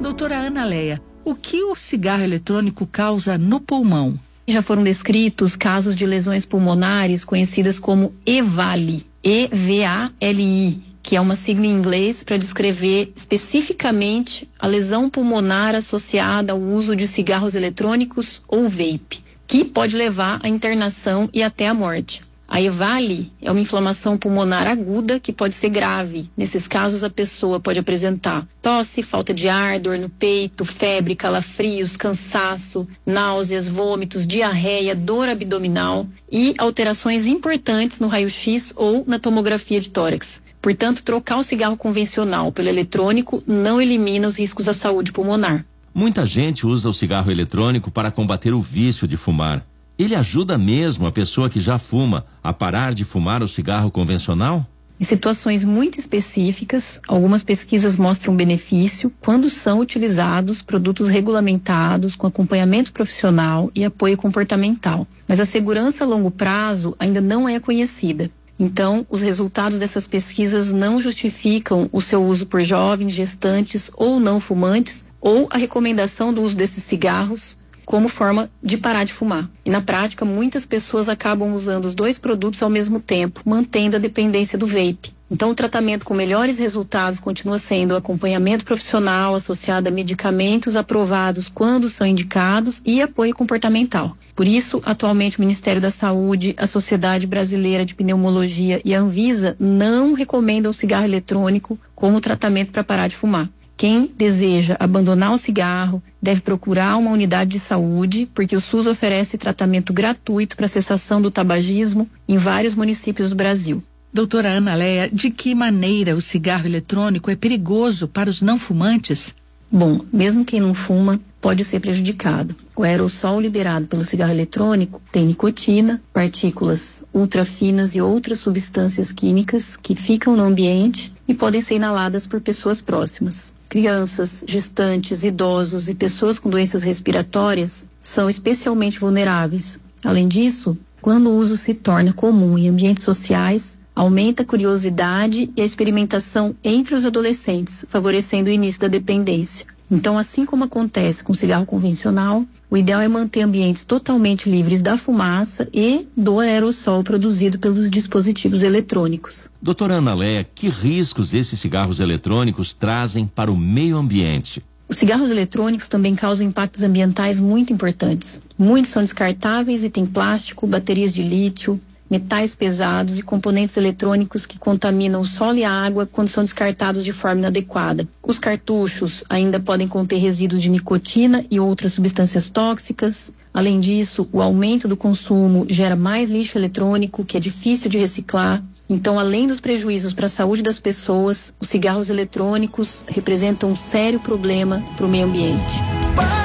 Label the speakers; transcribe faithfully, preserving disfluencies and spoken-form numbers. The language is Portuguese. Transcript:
Speaker 1: Doutora Ana Leia, o que o cigarro eletrônico causa no pulmão?
Speaker 2: Já foram descritos casos de lesões pulmonares conhecidas como EVALI, E V A L I, que é uma sigla em inglês para descrever especificamente a lesão pulmonar associada ao uso de cigarros eletrônicos ou vape, que pode levar à internação e até à morte. A EVALI é uma inflamação pulmonar aguda que pode ser grave. Nesses casos, a pessoa pode apresentar tosse, falta de ar, dor no peito, febre, calafrios, cansaço, náuseas, vômitos, diarreia, dor abdominal e alterações importantes no raio-x ou na tomografia de tórax. Portanto, trocar o cigarro convencional pelo eletrônico não elimina os riscos à saúde pulmonar.
Speaker 3: Muita gente usa o cigarro eletrônico para combater o vício de fumar. Ele ajuda mesmo a pessoa que já fuma a parar de fumar o cigarro convencional?
Speaker 2: Em situações muito específicas, algumas pesquisas mostram benefício quando são utilizados produtos regulamentados com acompanhamento profissional e apoio comportamental. Mas a segurança a longo prazo ainda não é conhecida. Então, os resultados dessas pesquisas não justificam o seu uso por jovens, gestantes ou não fumantes, ou a recomendação do uso desses cigarros como forma de parar de fumar. E na prática, muitas pessoas acabam usando os dois produtos ao mesmo tempo, mantendo a dependência do vape. Então, o tratamento com melhores resultados continua sendo o acompanhamento profissional associado a medicamentos aprovados quando são indicados e apoio comportamental. Por isso, atualmente o Ministério da Saúde, a Sociedade Brasileira de Pneumologia e a Anvisa não recomendam o cigarro eletrônico como tratamento para parar de fumar. Quem deseja abandonar o cigarro deve procurar uma unidade de saúde, porque o SUS oferece tratamento gratuito para cessação do tabagismo em vários municípios do Brasil.
Speaker 1: Doutora Ana Leia, de que maneira o cigarro eletrônico é perigoso para os não fumantes?
Speaker 2: Bom, mesmo quem não fuma pode ser prejudicado. O aerossol liberado pelo cigarro eletrônico tem nicotina, partículas ultrafinas e outras substâncias químicas que ficam no ambiente e podem ser inaladas por pessoas próximas. Crianças, gestantes, idosos e pessoas com doenças respiratórias são especialmente vulneráveis. Além disso, quando o uso se torna comum em ambientes sociais, aumenta a curiosidade e a experimentação entre os adolescentes, favorecendo o início da dependência. Então, assim como acontece com o cigarro convencional, o ideal é manter ambientes totalmente livres da fumaça e do aerossol produzido pelos dispositivos eletrônicos.
Speaker 3: Doutora Ana Leia, que riscos esses cigarros eletrônicos trazem para o meio ambiente?
Speaker 2: Os cigarros eletrônicos também causam impactos ambientais muito importantes. Muitos são descartáveis e têm plástico, baterias de lítio, metais pesados e componentes eletrônicos que contaminam o solo e a água quando são descartados de forma inadequada. Os cartuchos ainda podem conter resíduos de nicotina e outras substâncias tóxicas. Além disso, o aumento do consumo gera mais lixo eletrônico, que é difícil de reciclar. Então, além dos prejuízos para a saúde das pessoas, os cigarros eletrônicos representam um sério problema para o meio ambiente.